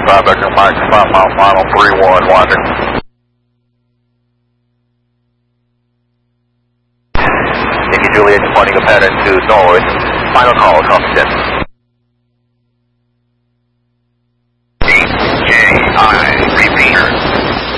25 Echo Mike, 5 mile final, 31, watching. Yankee Juliet pointing a pattern to north, final call, copy 10.